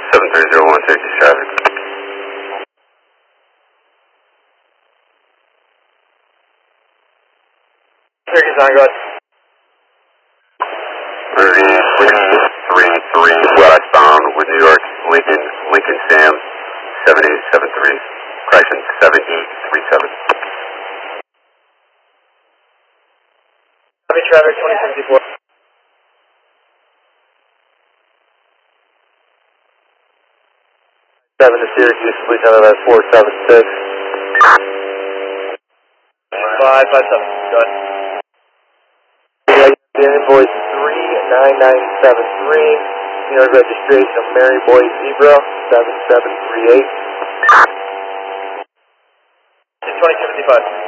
7301, safety traffic. Syracuse on, go ahead. Moving 333 westbound with New York, Lincoln Sam 7873, correction 7837. Copy traffic 2064. 7 to Syracuse, please enter that 476. 557, go ahead. Invoice 39973, New York registration of Mary Boy Zebra 7738. 2065.